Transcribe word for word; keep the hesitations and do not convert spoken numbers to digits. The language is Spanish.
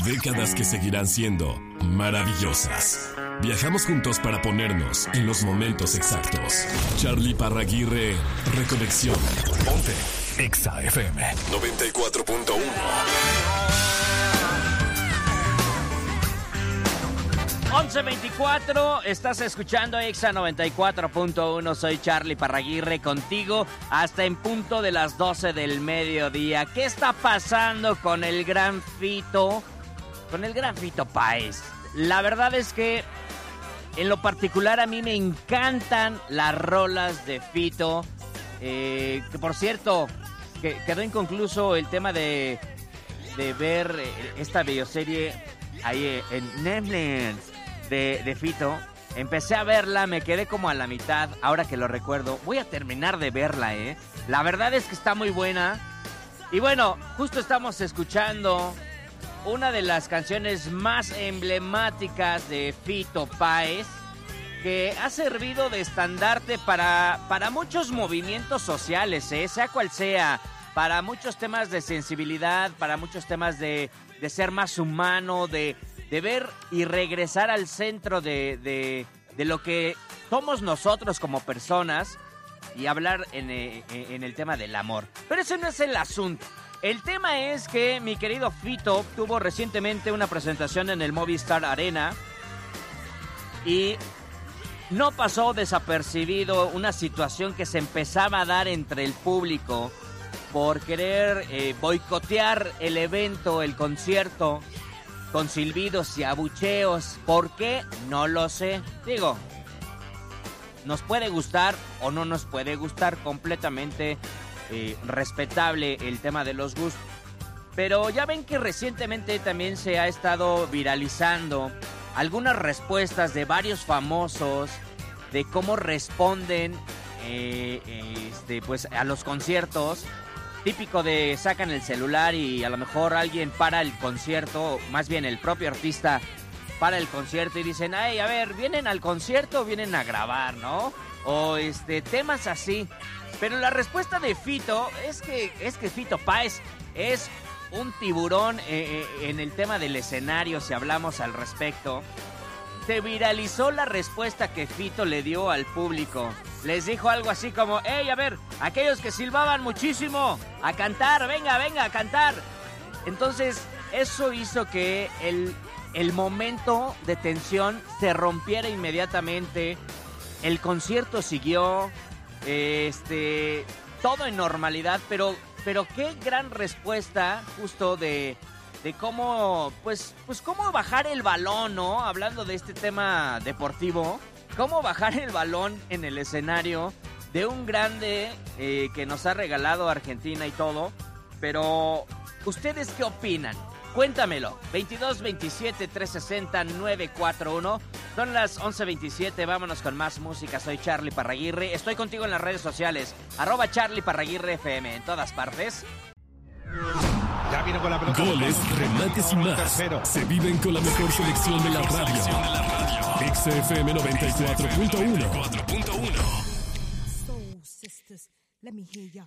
Décadas que seguirán siendo maravillosas. Viajamos juntos para ponernos en los momentos exactos. Charlie Parraguirre, Reconexión. Ponte Exa F M noventa y cuatro punto uno. once veinticuatro, estás escuchando Exa noventa y cuatro punto uno. Soy Charlie Parraguirre contigo hasta en punto de las doce del mediodía. ¿Qué está pasando con el gran Fito? Con el gran Fito Páez. La verdad es que en lo particular a mí me encantan las rolas de Fito. Eh, que por cierto, que quedó inconcluso el tema de, de ver esta bioserie ahí en Netflix. De, de Fito. Empecé a verla, me quedé como a la mitad. Ahora que lo recuerdo, voy a terminar de verla, ¿eh? La verdad es que está muy buena. Y bueno, justo estamos escuchando una de las canciones más emblemáticas de Fito Páez, que ha servido de estandarte para, para muchos movimientos sociales, ¿eh? Sea cual sea, para muchos temas de sensibilidad, para muchos temas de, de ser más humano, de... de ver y regresar al centro de, de, de lo que somos nosotros como personas y hablar en, en el tema del amor. Pero ese no es el asunto. El tema es que mi querido Fito tuvo recientemente una presentación en el Movistar Arena y no pasó desapercibido una situación que se empezaba a dar entre el público por querer eh, boicotear el evento, el concierto, con silbidos y abucheos. ¿Por qué? No lo sé. Digo, nos puede gustar o no nos puede gustar, completamente eh, respetable el tema de los gustos. Pero ya ven que recientemente también se ha estado viralizando algunas respuestas de varios famosos de cómo responden eh, este, pues, a los conciertos. Típico de sacan el celular y a lo mejor alguien para el concierto, más bien el propio artista para el concierto y dicen, ay, a ver, ¿vienen al concierto o vienen a grabar, no? O este, temas así. Pero la respuesta de Fito es que, es que Fito Páez es un tiburón eh, eh, en el tema del escenario, si hablamos al respecto. Se viralizó la respuesta que Fito le dio al público. Les dijo algo así como, hey, a ver, aquellos que silbaban muchísimo, a cantar, venga, venga, a cantar. Entonces, eso hizo que el, el momento de tensión se rompiera inmediatamente. El concierto siguió, este, todo en normalidad, pero, pero qué gran respuesta justo de... de cómo, pues, pues cómo bajar el balón, ¿no? Hablando de este tema deportivo, cómo bajar el balón en el escenario de un grande eh, que nos ha regalado Argentina y todo. Pero, ¿ustedes qué opinan? Cuéntamelo. veintidós veintisiete trescientos sesenta nueve cuatro uno. Son las once veintisiete, vámonos con más música. Soy Charlie Parraguirre. Estoy contigo en las redes sociales. Arroba Charlie Parraguirre F M en todas partes. Ya vino con la pelota. Goles, remates y más. Tercero. Se viven con la mejor selección de la radio. Exa F M noventa y cuatro punto uno. Soul sisters, let me hear ya.